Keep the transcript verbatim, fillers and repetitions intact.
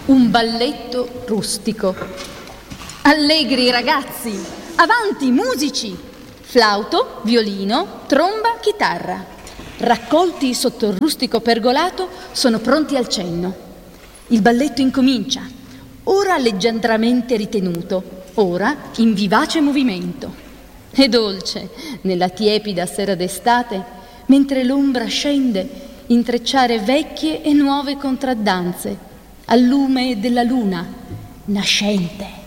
un balletto rustico. Allegri ragazzi, avanti musici, flauto, violino, tromba, chitarra. Raccolti sotto il rustico pergolato, sono pronti al cenno. Il balletto incomincia, ora leggiadramente ritenuto, ora in vivace movimento. È dolce, nella tiepida sera d'estate, mentre l'ombra scende, intrecciare vecchie e nuove contraddanze, al lume della luna nascente.